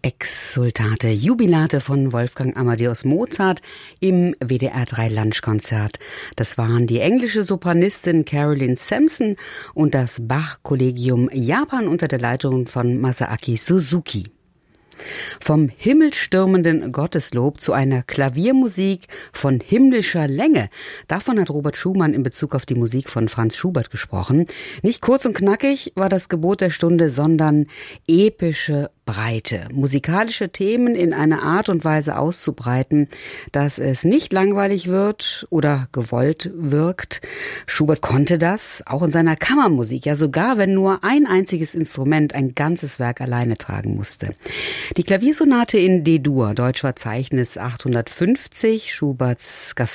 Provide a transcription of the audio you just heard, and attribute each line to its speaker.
Speaker 1: Exsultate, Jubilate von Wolfgang Amadeus Mozart im WDR 3 Lunchkonzert. Das waren die englische Sopranistin Carolyn Sampson und das Bach-Kollegium Japan unter der Leitung von Masaaki Suzuki. Vom himmelstürmenden Gotteslob zu einer Klaviermusik von himmlischer Länge. Davon hat Robert Schumann in Bezug auf die Musik von Franz Schubert gesprochen. Nicht kurz und knackig war das Gebot der Stunde, sondern epische Breite. Musikalische Themen in einer Art und Weise auszubreiten, dass es nicht langweilig wird oder gewollt wirkt. Schubert konnte das, auch in seiner Kammermusik, ja sogar wenn nur ein einziges Instrument ein ganzes Werk alleine tragen musste. Die Klaviersonate in D-Dur, Deutschverzeichnis 850, Schuberts